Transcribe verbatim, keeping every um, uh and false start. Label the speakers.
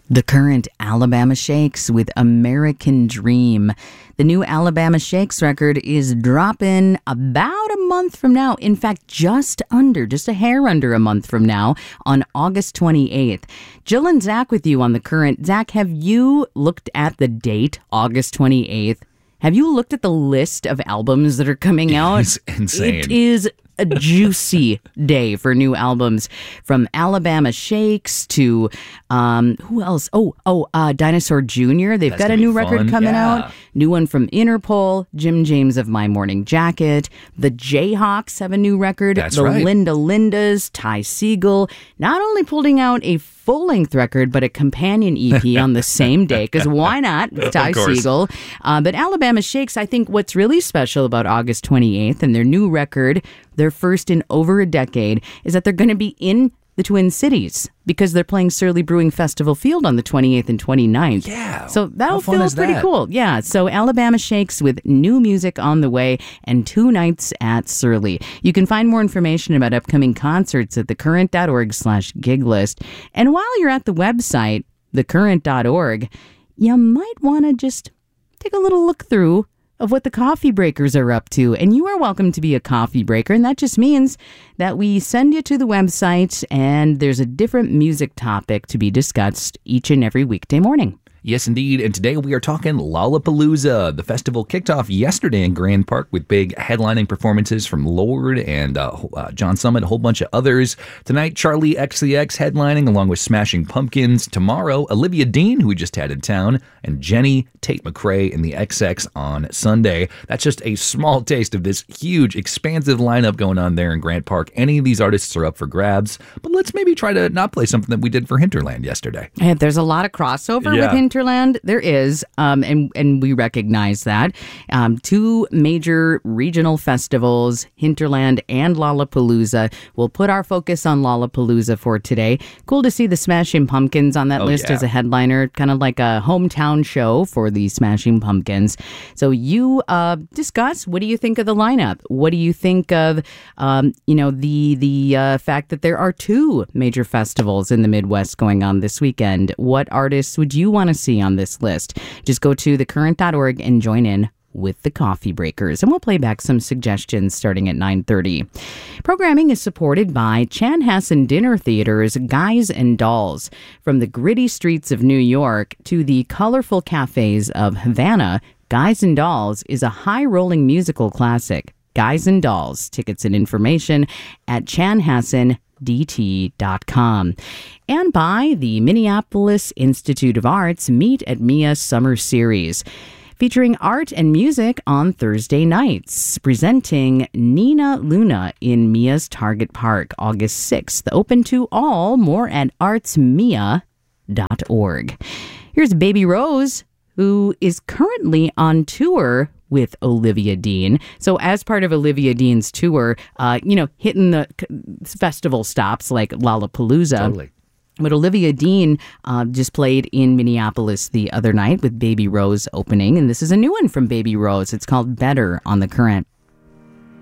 Speaker 1: The current Alabama Shakes with American Dream. The new Alabama Shakes record is dropping about a month from now. In fact, just under, just a hair under a month from now on August twenty-eighth. Jill and Zach with you on The Current. Zach, have you looked at the date, August twenty-eighth? Have you looked at the list of albums that are coming out?
Speaker 2: It's insane.
Speaker 1: It is a juicy day for new albums, from Alabama Shakes to um, who else? Oh, oh, uh, Dinosaur Junior They've
Speaker 2: That's
Speaker 1: got a
Speaker 2: gonna
Speaker 1: new
Speaker 2: be
Speaker 1: record
Speaker 2: fun.
Speaker 1: coming
Speaker 2: Yeah.
Speaker 1: out. New one from Interpol. Jim James of My Morning Jacket. The Jayhawks have a new record.
Speaker 2: That's
Speaker 1: the
Speaker 2: right.
Speaker 1: Linda Lindas, Ty Segall, not only pulling out a full-length record, but a companion E P on the same day, because why not? It's Ty
Speaker 2: course.
Speaker 1: Segall. Uh, but Alabama Shakes, I think what's really special about August twenty-eighth and their new record, their first in over a decade, is that they're going to be in the Twin Cities because they're playing Surly Brewing Festival Field on the twenty-eighth and twenty-ninth.
Speaker 2: Yeah.
Speaker 1: So that'll
Speaker 2: How fun
Speaker 1: feel
Speaker 2: is
Speaker 1: pretty
Speaker 2: that?
Speaker 1: cool. Yeah. So Alabama Shakes with new music on the way and two nights at Surly. You can find more information about upcoming concerts at thecurrent.org slash gig list. And while you're at the website, thecurrent dot org, you might want to just take a little look through of what the coffee breakers are up to. And you are welcome to be a coffee breaker. And that just means that we send you to the website and there's a different music topic to be discussed each and every weekday morning.
Speaker 2: Yes, indeed. And today we are talking Lollapalooza. The festival kicked off yesterday in Grand Park with big headlining performances from Lorde and uh, uh, John Summit, a whole bunch of others. Tonight, Charlie X C X headlining along with Smashing Pumpkins. Tomorrow, Olivia Dean, who we just had in town, and Jenny Tate McRae in the X X on Sunday. That's just a small taste of this huge, expansive lineup going on there in Grand Park. Any of these artists are up for grabs, but let's maybe try to not play something that we did for Hinterland yesterday.
Speaker 1: And there's a lot of crossover
Speaker 2: Yeah.
Speaker 1: with Hinterland. There is, um, and, and we recognize that. Um, two major regional festivals, Hinterland and Lollapalooza. We'll put our focus on Lollapalooza for today. Cool to see the Smashing Pumpkins on that
Speaker 2: Oh,
Speaker 1: list
Speaker 2: yeah.
Speaker 1: as a headliner, kind of like a hometown show for the Smashing Pumpkins. So you uh, discuss, what do you think of the lineup? What do you think of, um, you know, the, the uh, fact that there are two major festivals in the Midwest going on this weekend? What artists would you want to see on this list? Just go to thecurrent dot org and join in with the Coffee Breakers, and we'll play back some suggestions starting at nine thirty. Programming is supported by Chanhassen Dinner Theater's Guys and Dolls. From the gritty streets of New York to the colorful cafes of Havana, Guys and Dolls is a high-rolling musical classic. Guys and Dolls. Tickets and information at chanhassen d t dot com. And by the Minneapolis Institute of Arts Meet at Mia Summer Series, featuring art and music on Thursday nights, presenting Nina Luna in Mia's Target Park, August sixth. Open to all. More at arts mia dot org. Here's Baby Rose, who is currently on tour with Olivia Dean. So as part of Olivia Dean's tour, uh, you know, hitting the c- festival stops like Lollapalooza.
Speaker 2: Totally.
Speaker 1: But Olivia Dean uh, just played in Minneapolis the other night with Baby Rose opening. And this is a new one from Baby Rose. It's called Better on The Current.